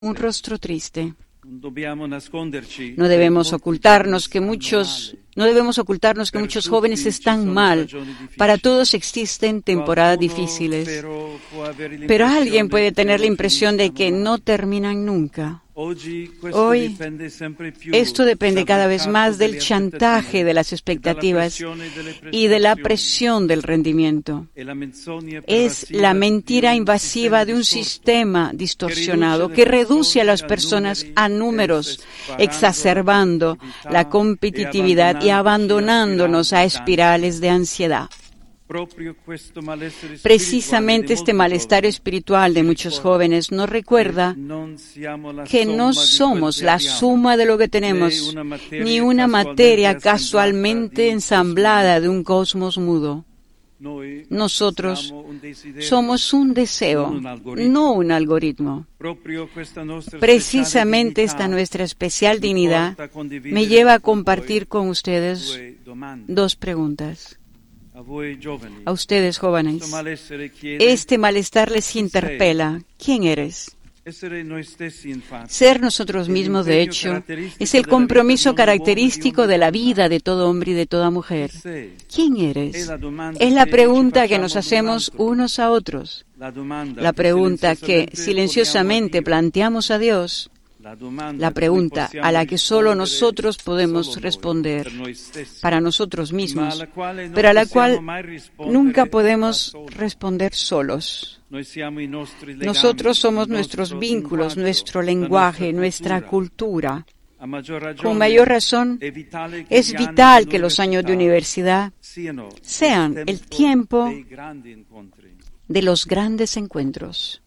un rostro triste. No debemos ocultarnos que muchos jóvenes están mal. Para todos existen temporadas difíciles, pero alguien puede tener la impresión de que no terminan nunca. Hoy, esto depende cada vez más del chantaje de las expectativas y de la presión del rendimiento. Es la mentira invasiva de un sistema distorsionado que reduce a las personas a números, exacerbando la competitividad y abandonándonos a espirales de ansiedad. Precisamente este malestar espiritual de muchos jóvenes nos recuerda que no somos la suma de lo que tenemos, ni una materia casualmente ensamblada de un cosmos mudo. Nosotros somos un deseo, no un algoritmo. Precisamente esta nuestra especial dignidad me lleva a compartir con ustedes dos preguntas. A ustedes, jóvenes, este malestar les interpela. ¿Quién eres? Ser nosotros mismos, de hecho, es el compromiso característico de la vida de todo hombre y de toda mujer. ¿Quién eres? Es la pregunta que nos hacemos unos a otros. La pregunta que silenciosamente planteamos a Dios. La pregunta a la que solo nosotros podemos responder para nosotros mismos, pero a la cual nunca podemos responder solos. Nosotros somos nuestros vínculos, nuestro lenguaje, nuestra cultura. Con mayor razón, es vital que los años de universidad sean el tiempo de los grandes encuentros.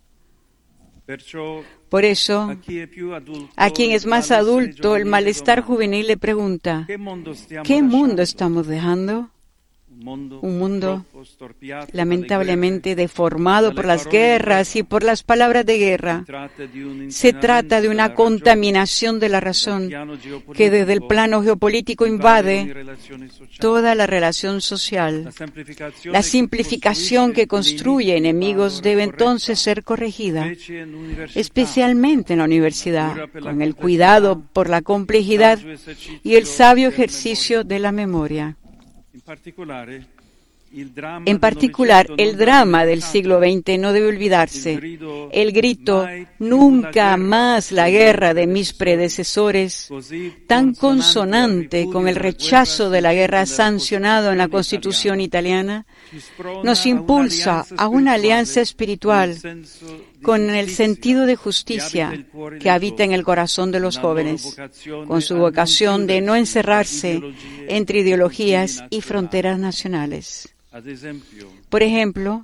Por eso, a quien es más adulto, el malestar juvenil le pregunta, ¿qué mundo estamos dejando? Un mundo lamentablemente deformado por las guerras y por las palabras de guerra. Se trata de una contaminación de la razón que desde el plano geopolítico invade toda la relación social. La simplificación que construye enemigos debe entonces ser corregida, especialmente en la universidad, con el cuidado por la complejidad y el sabio ejercicio de la memoria. En particular, el drama del siglo XX no debe olvidarse. El grito, nunca más la guerra de mis predecesores, tan consonante con el rechazo de la guerra sancionado en la Constitución italiana, nos impulsa a una alianza espiritual con el sentido de justicia que habita en el corazón de los jóvenes, con su vocación de no encerrarse entre ideologías y fronteras nacionales. Por ejemplo,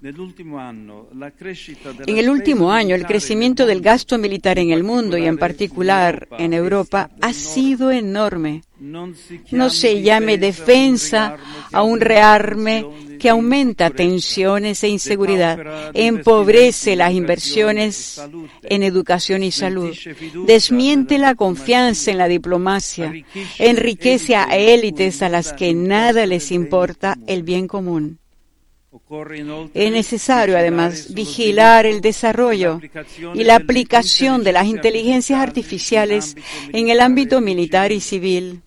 en el último año, el crecimiento del gasto militar en el mundo y en particular en Europa ha sido enorme. No se llame defensa a un rearme que aumenta tensiones e inseguridad, empobrece las inversiones en educación y salud, desmiente la confianza en la diplomacia, enriquece a élites a las que nada les importa el bien común. Es necesario, además, vigilar el desarrollo y la aplicación de las inteligencias artificiales en el ámbito militar y civil,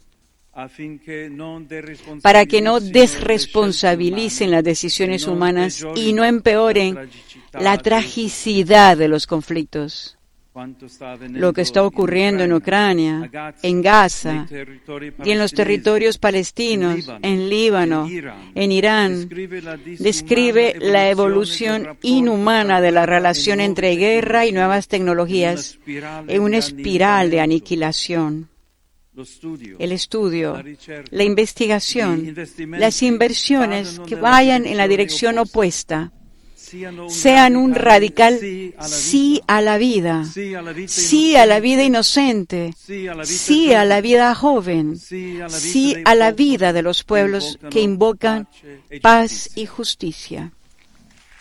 para que no desresponsabilicen las decisiones humanas y no empeoren la tragicidad de los conflictos. Lo que está ocurriendo en Ucrania, en Gaza y en los territorios palestinos, en Líbano, en Irán, describe la evolución inhumana de la relación entre guerra y nuevas tecnologías en una espiral de aniquilación. El estudio, la investigación, las inversiones que vayan en la dirección opuesta, sean un radical sí a la vida, sí a la vida inocente, sí a la vida joven, sí a la vida de los pueblos que invocan paz y justicia.